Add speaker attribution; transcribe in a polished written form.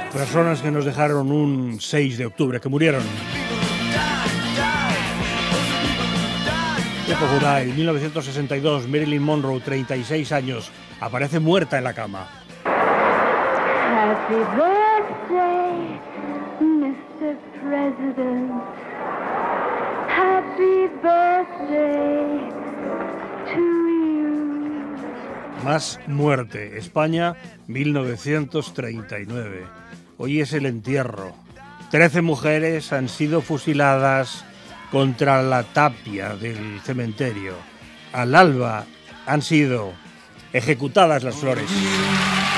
Speaker 1: Personas que nos dejaron un 6 de octubre, que murieron. Tiempo Juday, 1962, Marilyn Monroe, 36 años, aparece muerta en la cama.
Speaker 2: Happy birthday, Mr. President. Happy birthday to you.
Speaker 1: Más muerte, España, 1939. Hoy es el entierro. 13 mujeres han sido fusiladas contra la tapia del cementerio. Al alba han sido ejecutadas las flores.